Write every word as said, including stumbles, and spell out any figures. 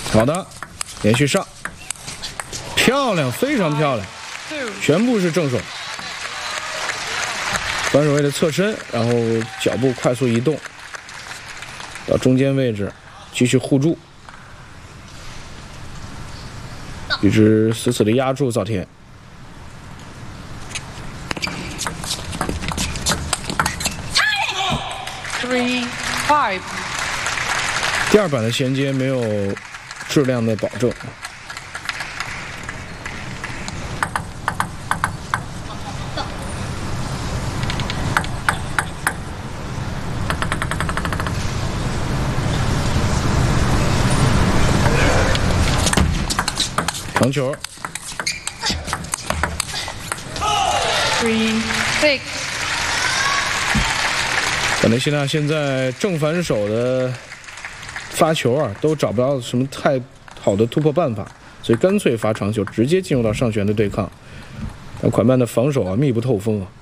好的，连续上，漂亮，非常漂亮，全部是正手。反手位的侧身，然后脚步快速移动到中间位置，继续护住，一直死死的压住早田。 Three, five。 第二板的衔接没有质量的保证。长球。 Three, six。 瓦雷西娜现在正反手的发球啊，都找不到什么太好的突破办法，所以干脆发长球，直接进入到上旋的对抗。那款曼的防守啊，密不透风啊。